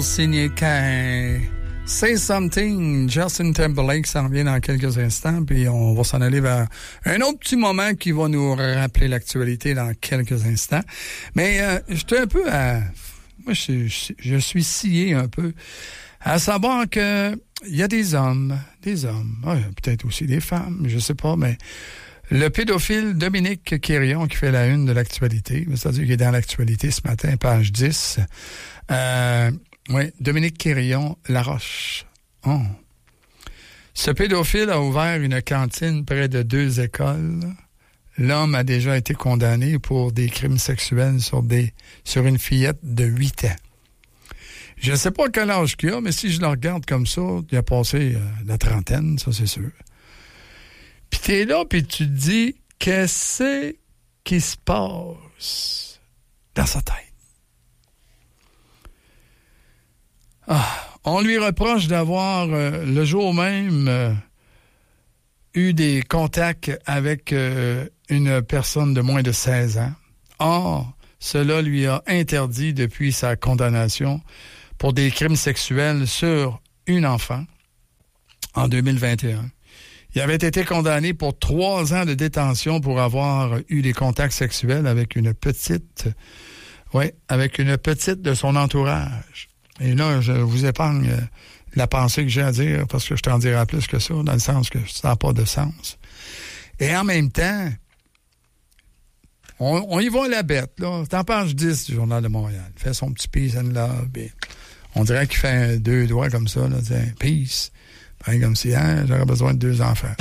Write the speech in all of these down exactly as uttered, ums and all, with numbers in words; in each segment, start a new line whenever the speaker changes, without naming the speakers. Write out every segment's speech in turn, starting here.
Signé qu'un Say Something, Justin Timberlake s'en vient dans quelques instants, puis on va s'en aller vers un autre petit moment qui va nous rappeler l'actualité dans quelques instants. Mais euh, j'étais un peu à... Moi, je, je, je suis scié un peu à savoir que il y a des hommes, des hommes, ouais, peut-être aussi des femmes, je sais pas, mais le pédophile Dominique Quirion qui fait la une de l'actualité, c'est-à-dire qu'il est dans l'actualité ce matin, page dix. Euh, oui, Dominique Quirion, La Roche. Oh. Ce pédophile a ouvert une cantine près de deux écoles. L'homme a déjà été condamné pour des crimes sexuels sur des sur une fillette de huit ans. Je ne sais pas quel âge qu'il a, mais si je le regarde comme ça, il a passé euh, la trentaine, ça c'est sûr. Puis t'es là, puis tu te dis, qu'est-ce qui se passe dans sa tête? Ah, on lui reproche d'avoir, euh, le jour même, euh, eu des contacts avec euh, une personne de moins de seize ans. Or, cela lui a interdit depuis sa condamnation pour des crimes sexuels sur une enfant en deux mille vingt et un. Il avait été condamné pour trois ans de détention pour avoir eu des contacts sexuels avec une petite, ouais, avec une petite de son entourage. Et là, je vous épargne la pensée que j'ai à dire parce que je t'en dirai plus que ça, dans le sens que ça n'a pas de sens. Et en même temps, on, on y va à la bête, là. C'est en page dix du Journal de Montréal. Il fait son petit peace and love. Et on dirait qu'il fait deux doigts comme ça, là. Peace. Comme si, hein, j'aurais besoin de deux enfants.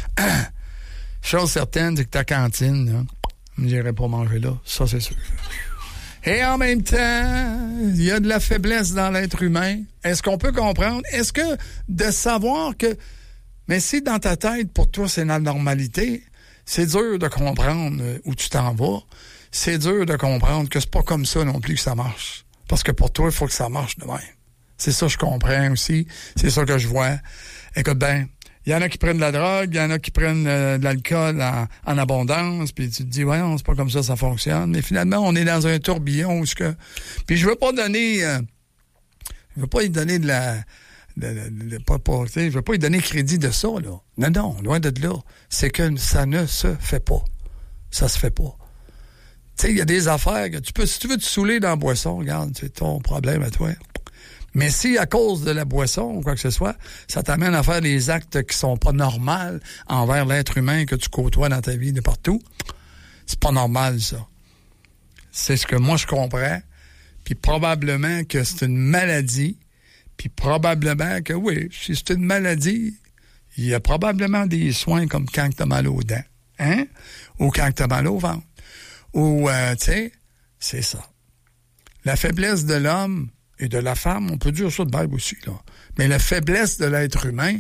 Chose certaine, c'est que ta cantine, là, j'irai pas manger là. Ça, c'est sûr. Et en même temps, il y a de la faiblesse dans l'être humain. Est-ce qu'on peut comprendre? Est-ce que de savoir que... Mais si dans ta tête, pour toi, c'est la normalité, c'est dur de comprendre où tu t'en vas. C'est dur de comprendre que c'est pas comme ça non plus que ça marche. Parce que pour toi, il faut que ça marche de même. C'est ça que je comprends aussi. C'est ça que je vois. Écoute bien, il y en a qui prennent de la drogue, il y en a qui prennent euh, de l'alcool en, en abondance, puis tu te dis, ouais, non, c'est pas comme ça ça fonctionne. Mais finalement, on est dans un tourbillon où ce que... Puis je veux pas donner... Euh, je veux pas y donner de la... De, de, de, pas, pas, je veux pas y donner crédit de ça, là. Non, non, loin de là. C'est que ça ne se fait pas. Ça se fait pas. Tu sais, il y a des affaires que tu peux... Si tu veux te saouler dans la boisson, regarde, c'est ton problème à toi. Mais si, à cause de la boisson ou quoi que ce soit, ça t'amène à faire des actes qui sont pas normaux envers l'être humain que tu côtoies dans ta vie de partout, c'est pas normal, ça. C'est ce que moi, je comprends. Puis probablement que c'est une maladie. Puis probablement que, oui, si c'est une maladie, il y a probablement des soins comme quand t'as mal aux dents, hein? Ou quand t'as mal au ventre. Ou, euh, tu sais, c'est ça. La faiblesse de l'homme et de la femme, on peut dire ça de Bible aussi, là. Mais la faiblesse de l'être humain,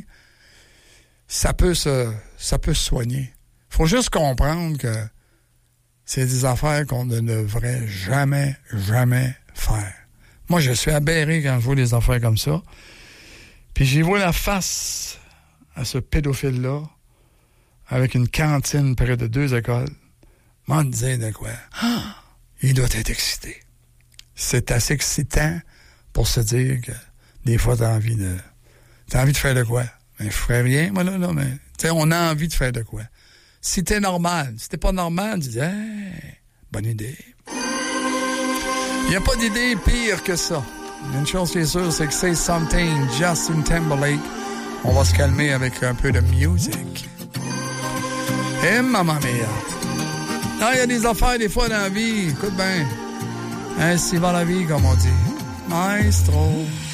ça peut se, ça peut se soigner. Faut juste comprendre que c'est des affaires qu'on ne devrait jamais, jamais faire. Moi, je suis aberré quand je vois des affaires comme ça. Puis j'y vois la face à ce pédophile-là avec une cantine près de deux écoles. M'en disait de quoi? Ah, il doit être excité. C'est assez excitant pour se dire que des fois, t'as envie de... T'as envie de faire de quoi? Mais je ferais rien, moi, là, là, mais... Tu sais, on a envie de faire de quoi? Si t'es normal, si t'es pas normal, tu dis, hey, bonne idée. Il n'y a pas d'idée pire que ça. Une chose qui est sûre, c'est que Say Something, Justin Timberlake. On va se calmer avec un peu de music. Et maman mia. Ah, il y a des affaires des fois dans la vie. Écoute bien. Ainsi va la vie, comme on dit. Maestro.